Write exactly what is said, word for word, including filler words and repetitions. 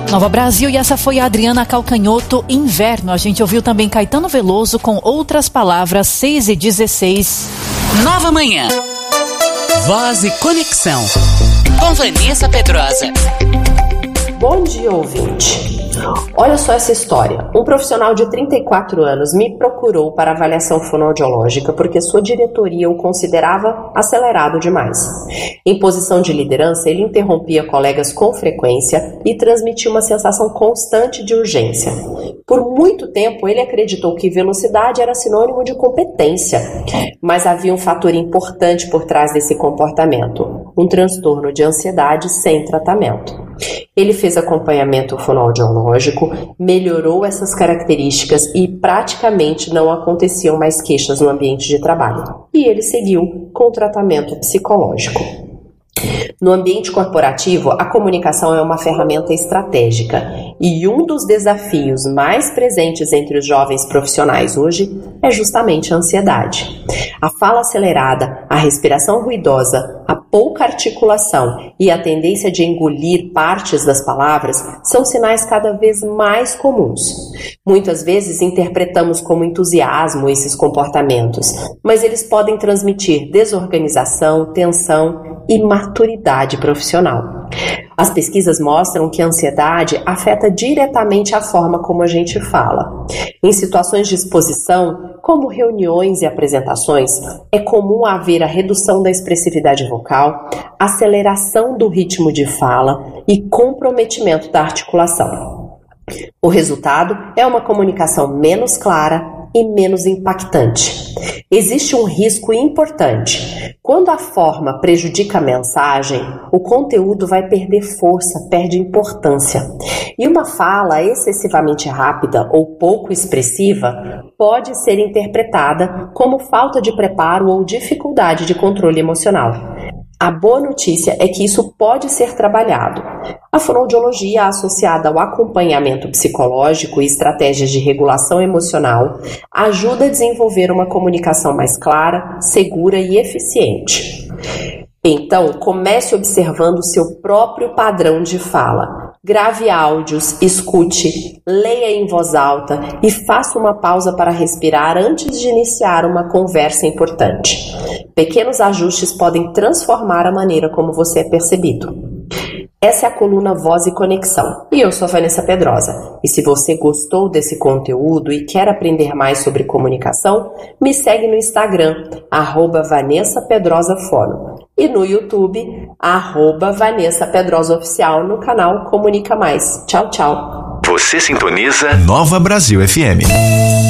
Nova Brasil, e essa foi a Adriana Calcanhoto, Inverno. A gente ouviu também Caetano Veloso com Outras Palavras, seis e dezesseis. Nova Manhã. Voz e Conexão. Com Vanessa Pedrosa. Bom dia, ouvinte. Olha só essa história. Um profissional de trinta e quatro anos me procurou para avaliação fonoaudiológica porque sua diretoria o considerava acelerado demais. Em posição de liderança, ele interrompia colegas com frequência e transmitia uma sensação constante de urgência. Por muito tempo, ele acreditou que velocidade era sinônimo de competência, mas havia um fator importante por trás desse comportamento: um transtorno de ansiedade sem tratamento. Ele fez acompanhamento fonoaudiológico, melhorou essas características e praticamente não aconteciam mais queixas no ambiente de trabalho. E ele seguiu com tratamento psicológico. No ambiente corporativo, a comunicação é uma ferramenta estratégica e um dos desafios mais presentes entre os jovens profissionais hoje é justamente a ansiedade. A fala acelerada, a respiração ruidosa, a pouca articulação e a tendência de engolir partes das palavras são sinais cada vez mais comuns. Muitas vezes interpretamos como entusiasmo esses comportamentos, mas eles podem transmitir desorganização, tensão e maturidade profissional. As pesquisas mostram que a ansiedade afeta diretamente a forma como a gente fala. Em situações de exposição, como reuniões e apresentações, é comum haver a redução da expressividade vocal, aceleração do ritmo de fala e comprometimento da articulação. O resultado é uma comunicação menos clara e menos impactante. Existe um risco importante. Quando a forma prejudica a mensagem, o conteúdo vai perder força, perde importância. E uma fala excessivamente rápida ou pouco expressiva pode ser interpretada como falta de preparo ou dificuldade de controle emocional. A boa notícia é que isso pode ser trabalhado. A fonoaudiologia, associada ao acompanhamento psicológico e estratégias de regulação emocional, ajuda a desenvolver uma comunicação mais clara, segura e eficiente. Então, comece observando o seu próprio padrão de fala. Grave áudios, escute, leia em voz alta e faça uma pausa para respirar antes de iniciar uma conversa importante. Pequenos ajustes podem transformar a maneira como você é percebido. Essa é a coluna Voz e Conexão, e eu sou a Vanessa Pedrosa. E se você gostou desse conteúdo e quer aprender mais sobre comunicação, me segue no Instagram, arroba Vanessa Pedrosa Fono, e no YouTube, arroba Vanessa Pedrosa Oficial, no canal Comunica Mais. Tchau, tchau. Você sintoniza Nova Brasil F M.